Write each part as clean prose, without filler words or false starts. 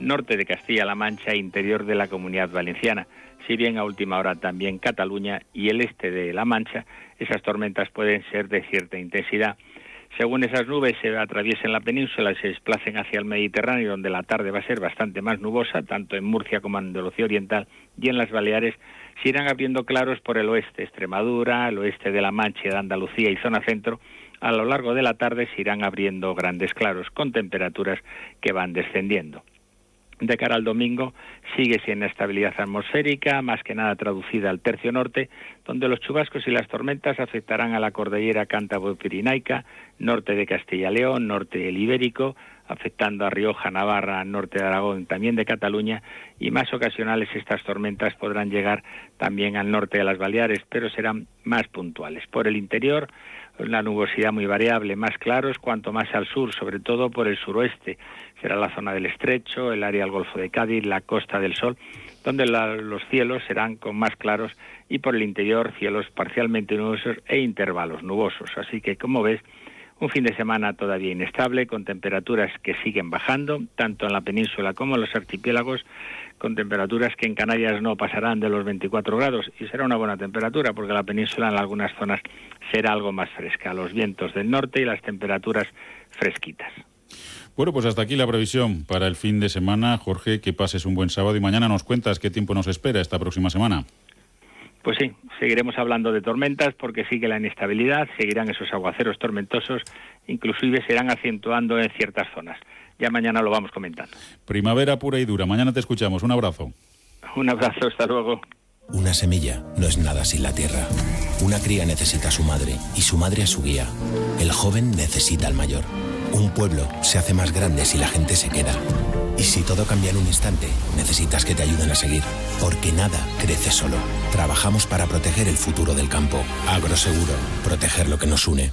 norte de Castilla-La Mancha e interior de la Comunidad Valenciana. Si bien a última hora también Cataluña y el este de La Mancha, esas tormentas pueden ser de cierta intensidad. Según esas nubes se atraviesen la península y se desplacen hacia el Mediterráneo, donde la tarde va a ser bastante más nubosa, tanto en Murcia como en Andalucía Oriental y en las Baleares, se irán abriendo claros por el oeste, Extremadura, el oeste de La Mancha, de Andalucía y zona centro. A lo largo de la tarde se irán abriendo grandes claros, con temperaturas que van descendiendo. De cara al domingo sigue sin inestabilidad atmosférica, más que nada traducida al tercio norte, donde los chubascos y las tormentas afectarán a la cordillera cántabro-pirenaica, norte de Castilla-León, norte del Ibérico, afectando a Rioja, Navarra, norte de Aragón, también de Cataluña, y más ocasionales estas tormentas podrán llegar también al norte de las Baleares, pero serán más puntuales. Por el interior, la nubosidad muy variable, más claros cuanto más al sur, sobre todo por el suroeste. Será la zona del Estrecho, el área del Golfo de Cádiz, la Costa del Sol, donde los cielos serán con más claros, y por el interior cielos parcialmente nubosos e intervalos nubosos. Así que, como ves, un fin de semana todavía inestable, con temperaturas que siguen bajando, tanto en la península como en los archipiélagos, con temperaturas que en Canarias no pasarán de los 24 grados, y será una buena temperatura, porque la península en algunas zonas será algo más fresca, los vientos del norte y las temperaturas fresquitas. Bueno, pues hasta aquí la previsión para el fin de semana. Jorge, que pases un buen sábado y mañana nos cuentas qué tiempo nos espera esta próxima semana. Pues sí, seguiremos hablando de tormentas porque sigue la inestabilidad, seguirán esos aguaceros tormentosos, inclusive se irán acentuando en ciertas zonas. Ya mañana lo vamos comentando. Primavera pura y dura. Mañana te escuchamos. Un abrazo. Un abrazo, hasta luego. Una semilla no es nada sin la tierra. Una cría necesita a su madre y su madre a su guía. El joven necesita al mayor. Un pueblo se hace más grande si la gente se queda. Y si todo cambia en un instante, necesitas que te ayuden a seguir. Porque nada crece solo. Trabajamos para proteger el futuro del campo. Agroseguro. Proteger lo que nos une.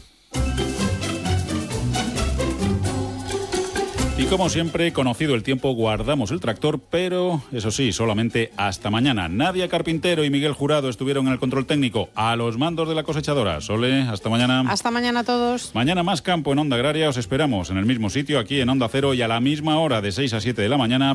Y como siempre, conocido el tiempo, guardamos el tractor, pero eso sí, solamente hasta mañana. Nadia Carpintero y Miguel Jurado estuvieron en el control técnico a los mandos de la cosechadora. Sole, hasta mañana. Hasta mañana a todos. Mañana más campo en Onda Agraria. Os esperamos en el mismo sitio, aquí en Onda Cero, y a la misma hora, de 6 a 7 de la mañana.